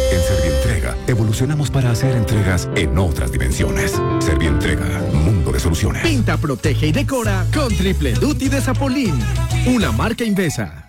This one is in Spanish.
En Servientrega, evolucionamos para hacer entregas en otras dimensiones. Servientrega, mundo de soluciones. Pinta, protege y decora con Triple Duty de Zapolín. Una marca Invesa.